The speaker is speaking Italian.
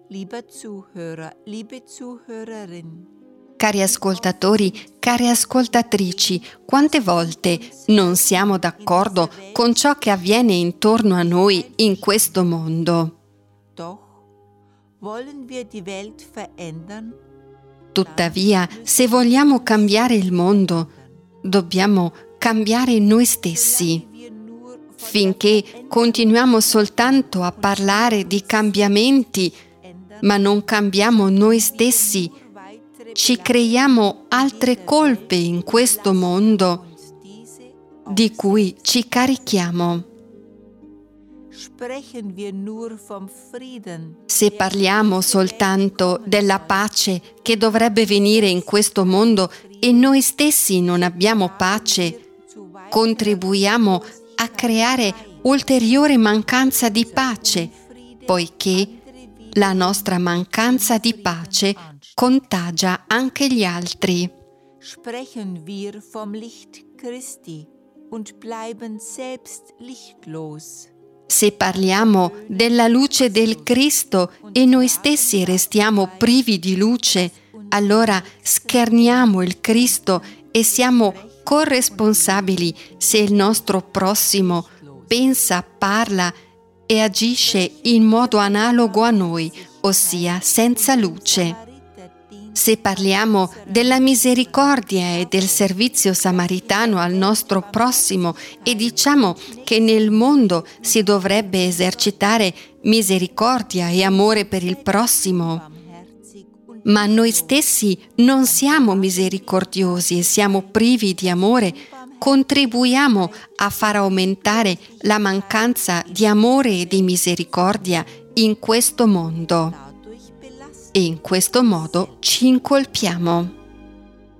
Lieber Zuhörer, liebe Zuhörerin. Cari ascoltatori, care ascoltatrici, quante volte non siamo d'accordo con ciò che avviene intorno a noi in questo mondo? Doch wollen wir die Welt verändern? Tuttavia, se vogliamo cambiare il mondo, dobbiamo cambiare noi stessi. Finché continuiamo soltanto a parlare di cambiamenti, ma non cambiamo noi stessi, ci creiamo altre colpe in questo mondo di cui ci carichiamo. Se parliamo soltanto della pace che dovrebbe venire in questo mondo e noi stessi non abbiamo pace, contribuiamo a creare ulteriore mancanza di pace, poiché la nostra mancanza di pace contagia anche gli altri. Sprechen wir vom Licht Christi und bleiben selbst lichtlos. Se parliamo della luce del Cristo e noi stessi restiamo privi di luce, allora scherniamo il Cristo e siamo corresponsabili se il nostro prossimo pensa, parla e agisce in modo analogo a noi, ossia senza luce. Se parliamo della misericordia e del servizio samaritano al nostro prossimo e diciamo che nel mondo si dovrebbe esercitare misericordia e amore per il prossimo, ma noi stessi non siamo misericordiosi e siamo privi di amore, contribuiamo a far aumentare la mancanza di amore e di misericordia in questo mondo. E in questo modo ci incolpiamo.